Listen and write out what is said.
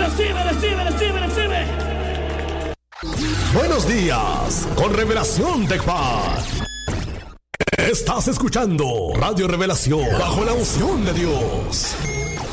Recibe. Buenos días, con Revelación Tecpat. Estás escuchando Radio Revelación bajo la unción de Dios.